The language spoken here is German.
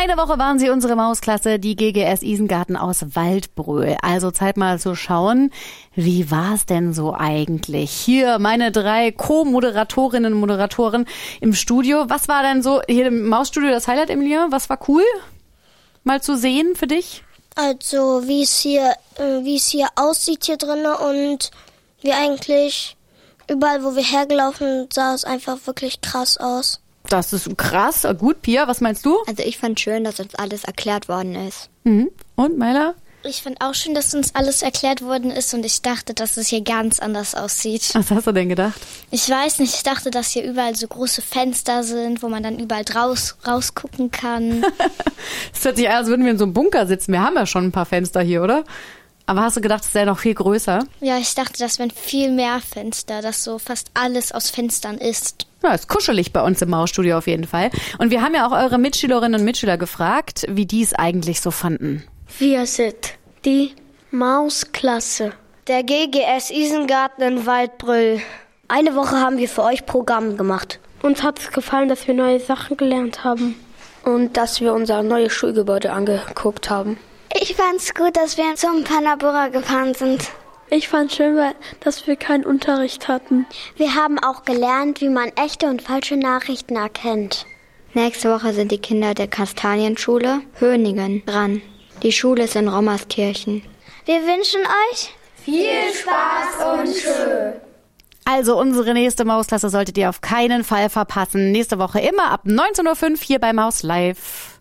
Eine Woche waren sie unsere Mausklasse, die GGS Isengarten aus Waldbröl. Also Zeit mal zu schauen, wie war's denn so eigentlich? Hier meine 3 Co-Moderatorinnen und Moderatoren im Studio. Was war denn so hier im Mausstudio das Highlight, Emilia? Was war cool mal zu sehen für dich? Also wie es hier aussieht hier drinnen und wie eigentlich überall, wo wir hergelaufen sind, sah es einfach wirklich krass aus. Das ist krass. Gut, Pia, was meinst du? Also ich fand schön, dass uns alles erklärt worden ist. Mhm. Und, Maila? Ich fand auch schön, dass uns alles erklärt worden ist und ich dachte, dass es hier ganz anders aussieht. Was hast du denn gedacht? Ich weiß nicht, ich dachte, dass hier überall so große Fenster sind, wo man dann überall rausgucken kann. Es hört sich an, als würden wir in so einem Bunker sitzen. Wir haben ja schon ein paar Fenster hier, oder? Aber hast du gedacht, es wäre noch viel größer? Ja, ich dachte, das wären viel mehr Fenster, dass so fast alles aus Fenstern ist. Ja, ist kuschelig bei uns im Mausstudio auf jeden Fall. Und wir haben ja auch eure Mitschülerinnen und Mitschüler gefragt, wie die es eigentlich so fanden. Wir sind die Mausklasse Der GGS Isengarten in Waldbröl. Eine Woche haben wir für euch Programm gemacht. Uns hat es gefallen, dass wir neue Sachen gelernt haben und dass wir unser neues Schulgebäude angeguckt haben. Ich fand's gut, dass wir zum Panabura gefahren sind. Ich fand schön, dass wir keinen Unterricht hatten. Wir haben auch gelernt, wie man echte und falsche Nachrichten erkennt. Nächste Woche sind die Kinder der Kastanienschule Höningen dran. Die Schule ist in Rommerskirchen. Wir wünschen euch viel Spaß und schön. Also unsere nächste Mausklasse solltet ihr auf keinen Fall verpassen. Nächste Woche immer ab 19:05 Uhr hier bei Maus Live.